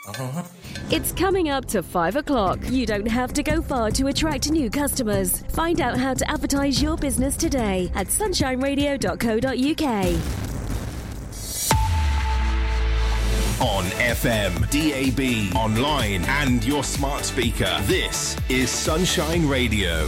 It's coming up to 5 o'clock. You don't have to go far to attract new customers. Find out how to advertise your business today at sunshineradio.co.uk. On FM, DAB, online and your smart speaker. This is Sunshine Radio.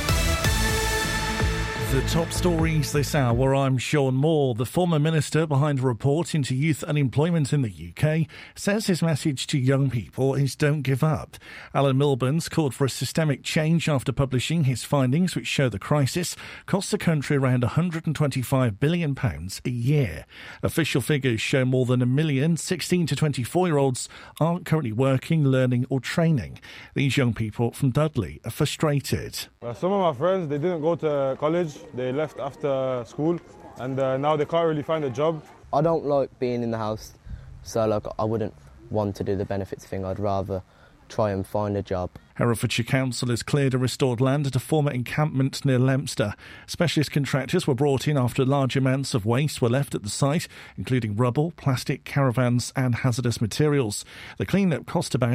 The top stories this hour, I'm Sean Moore. The former minister behind a report into youth unemployment in the UK says his message to young people is don't give up. Alan Milburn's called for a systemic change after publishing his findings, which show the crisis costs the country around £125 billion a year. Official figures show more than 1 million 16 to 24-year-olds aren't currently working, learning or training. These young people from Dudley are frustrated. Some of my friends, they didn't go to college. They left after school and now they can't really find a job. I don't like being in the house, so I wouldn't want to do the benefits thing. I'd rather try and find a job. Herefordshire Council has cleared a restored land at a former encampment near Leominster. Specialist contractors were brought in after large amounts of waste were left at the site, including rubble, plastic, caravans and hazardous materials. The clean-up cost about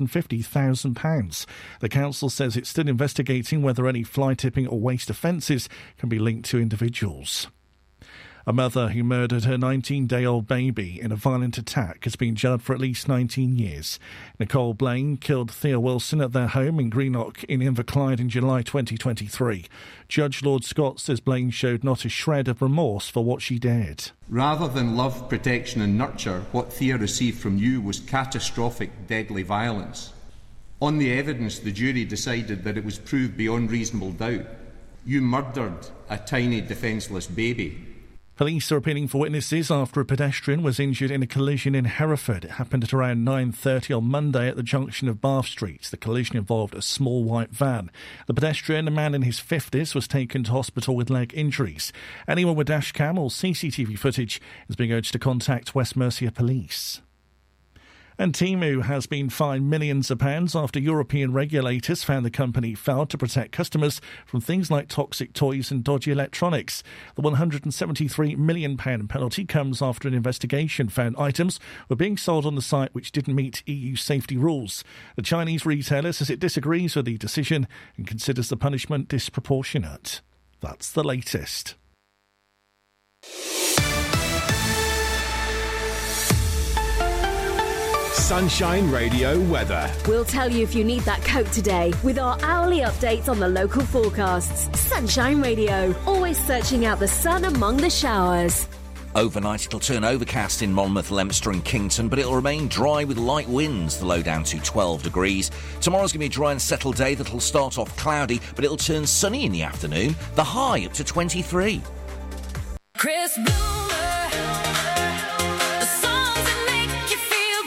£150,000. The council says it's still investigating whether any fly tipping or waste offences can be linked to individuals. A mother who murdered her 19-day-old baby in a violent attack has been jailed for at least 19 years. Nicole Blaine killed Thea Wilson at their home in Greenock in Inverclyde in July 2023. Judge Lord Scott says Blaine showed not a shred of remorse for what she did. Rather than love, protection and nurture, what Thea received from you was catastrophic, deadly violence. On the evidence, the jury decided that it was proved beyond reasonable doubt. You murdered a tiny, defenceless baby. Police are appealing for witnesses after a pedestrian was injured in a collision in Hereford. It happened at around 9:30 on Monday at the junction of Bath Streets. The collision involved a small white van. The pedestrian, a man in his 50s, was taken to hospital with leg injuries. Anyone with dashcam or CCTV footage is being urged to contact West Mercia Police. And Temu has been fined millions of pounds after European regulators found the company failed to protect customers from things like toxic toys and dodgy electronics. The £173 million penalty comes after an investigation found items were being sold on the site which didn't meet EU safety rules. The Chinese retailer says it disagrees with the decision and considers the punishment disproportionate. That's the latest. Sunshine Radio weather. We'll tell you if you need that coat today with our hourly updates on the local forecasts. Sunshine Radio, always searching out the sun among the showers. Overnight it'll turn overcast in Monmouth, Leominster and Kington, but it'll remain dry with light winds, the low down to 12 degrees. Tomorrow's going to be a dry and settled day that'll start off cloudy, but it'll turn sunny in the afternoon, the high up to 23. Chris Bloomer, the songs that make you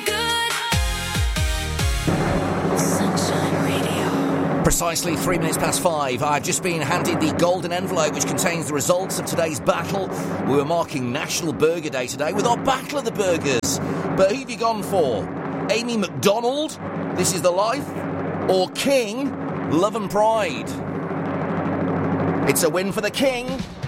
feel good. Sunshine Radio. Precisely 3 minutes past 5. I've just been handed the golden envelope which contains the results of today's battle. We were marking National Burger Day today with our Battle of the Burgers. But who have you gone for? Amy McDonald, This Is the Life? Or King, Love and Pride? It's a win for the King.